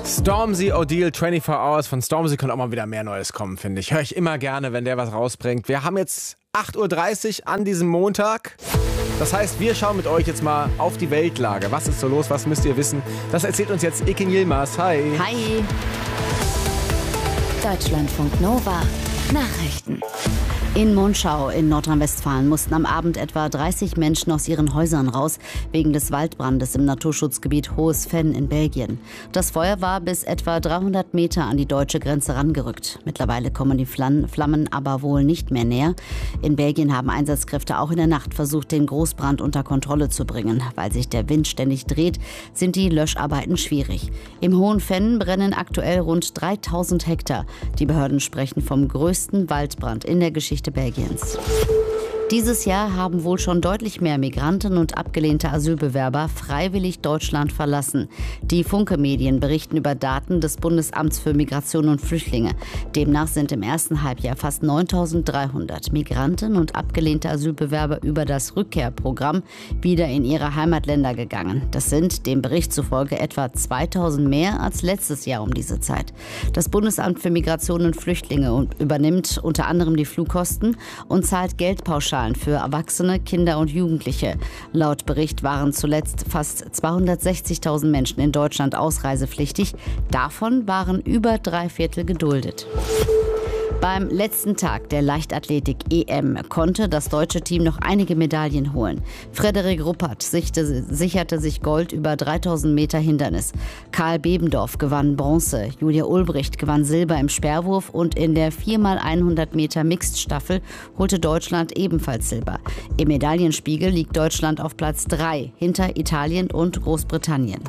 Stormzy O'Deal 24 Hours. Von Stormzy kann auch mal wieder mehr Neues kommen, finde ich. Höre ich immer gerne, wenn der was rausbringt. Wir haben jetzt 8.30 Uhr an diesem Montag. Das heißt, wir schauen mit euch jetzt mal auf die Weltlage. Was ist so los? Was müsst ihr wissen? Das erzählt uns jetzt Ekin Yilmaz. Hi. Hi. Deutschlandfunk Nova. Nachrichten. In Monschau in Nordrhein-Westfalen mussten am Abend etwa 30 Menschen aus ihren Häusern raus, wegen des Waldbrandes im Naturschutzgebiet Hohes Venn in Belgien. Das Feuer war bis etwa 300 Meter an die deutsche Grenze rangerückt. Mittlerweile kommen die Flammen aber wohl nicht mehr näher. In Belgien haben Einsatzkräfte auch in der Nacht versucht, den Großbrand unter Kontrolle zu bringen. Weil sich der Wind ständig dreht, sind die Löscharbeiten schwierig. Im Hohen Venn brennen aktuell rund 3000 Hektar. Die Behörden sprechen vom größten Waldbrand in der Geschichte Belgiens. Dieses Jahr haben wohl schon deutlich mehr Migranten und abgelehnte Asylbewerber freiwillig Deutschland verlassen. Die Funke-Medien berichten über Daten des Bundesamts für Migration und Flüchtlinge. Demnach sind im ersten Halbjahr fast 9.300 Migranten und abgelehnte Asylbewerber über das Rückkehrprogramm wieder in ihre Heimatländer gegangen. Das sind dem Bericht zufolge etwa 2.000 mehr als letztes Jahr um diese Zeit. Das Bundesamt für Migration und Flüchtlinge übernimmt unter anderem die Flugkosten und zahlt Geldpauschalen für Erwachsene, Kinder und Jugendliche. Laut Bericht waren zuletzt fast 260.000 Menschen in Deutschland ausreisepflichtig. Davon waren über 3/4 geduldet. Beim letzten Tag der Leichtathletik-EM konnte das deutsche Team noch einige Medaillen holen. Frederik Ruppert sicherte sich Gold über 3000 Meter Hindernis. Karl Bebendorf gewann Bronze. Julia Ulbricht gewann Silber im Speerwurf und in der 4x100 Meter Mixed-Staffel holte Deutschland ebenfalls Silber. Im Medaillenspiegel liegt Deutschland auf Platz 3 hinter Italien und Großbritannien.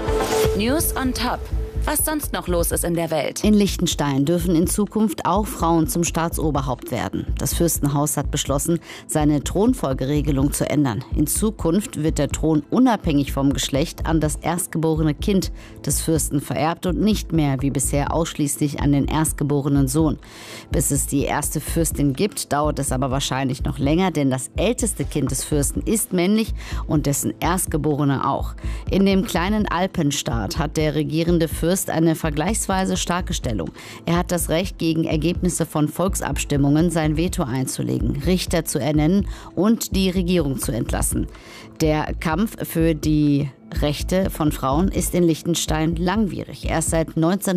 News on Top. Was sonst noch los ist in der Welt. In Liechtenstein dürfen in Zukunft auch Frauen zum Staatsoberhaupt werden. Das Fürstenhaus hat beschlossen, seine Thronfolgeregelung zu ändern. In Zukunft wird der Thron unabhängig vom Geschlecht an das erstgeborene Kind des Fürsten vererbt und nicht mehr wie bisher ausschließlich an den erstgeborenen Sohn. Bis es die erste Fürstin gibt, dauert es aber wahrscheinlich noch länger, denn das älteste Kind des Fürsten ist männlich und dessen Erstgeborene auch. In dem kleinen Alpenstaat hat der regierende Fürst eine vergleichsweise starke Stellung. Er hat das Recht, gegen Ergebnisse von Volksabstimmungen sein Veto einzulegen, Richter zu ernennen und die Regierung zu entlassen. Der Kampf für die Rechte von Frauen ist in Liechtenstein langwierig. Erst seit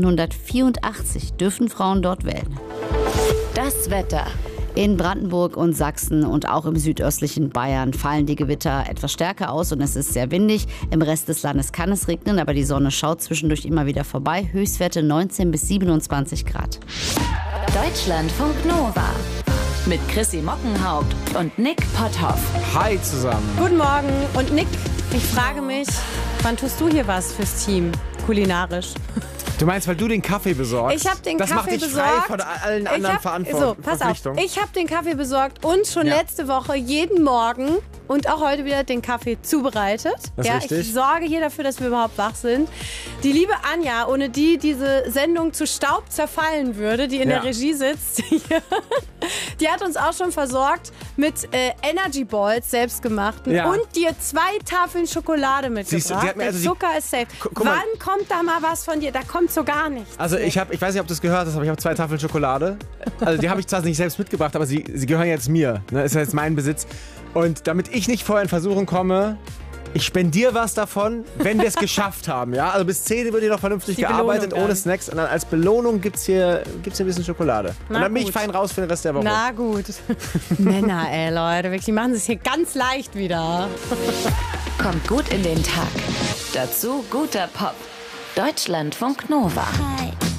1984 dürfen Frauen dort wählen. Das Wetter. In Brandenburg und Sachsen und auch im südöstlichen Bayern fallen die Gewitter etwas stärker aus und es ist sehr windig. Im Rest des Landes kann es regnen, aber die Sonne schaut zwischendurch immer wieder vorbei. Höchstwerte 19 bis 27 Grad. Deutschlandfunk Nova. Mit Chrissy Mockenhaupt und Nick Potthoff. Hi zusammen. Guten Morgen. Und Nick, ich frage mich, wann tust du hier was fürs Team, kulinarisch? Du meinst, weil du den Kaffee besorgst? Ich habe den das Kaffee macht dich besorgt. frei von allen anderen So, pass auf. Ich habe den Kaffee besorgt und schon letzte Woche jeden Morgen und auch heute wieder den Kaffee zubereitet. Das ist richtig. Ich sorge hier dafür, dass wir überhaupt wach sind. Die liebe Anja, ohne die diese Sendung zu Staub zerfallen würde, die in der Regie sitzt, die hat uns auch schon versorgt mit Energy Balls, selbstgemachten, und dir 2 Tafeln Schokolade mitgebracht. Der Zucker ist safe. Wann kommt da mal was von dir? Da kommt so gar nichts. Also ich weiß nicht, ob du es gehört hast, aber ich habe 2 Tafeln Schokolade. Also die habe ich zwar nicht selbst mitgebracht, aber sie gehören jetzt mir. Ne? Ist jetzt mein Besitz. Und damit ich nicht vorher in Versuchung komme, ich spendiere was davon, wenn wir es geschafft haben. Ja? Also bis 10 wird hier noch vernünftig gearbeitet, ohne Snacks. Und dann als Belohnung gibt's hier ein bisschen Schokolade. Und dann bin ich fein raus für den Rest der Woche. Na gut. Männer, Leute, wirklich, machen sie es hier ganz leicht wieder. Kommt gut in den Tag. Dazu guter Pop. Deutschlandfunk Nova. Hi.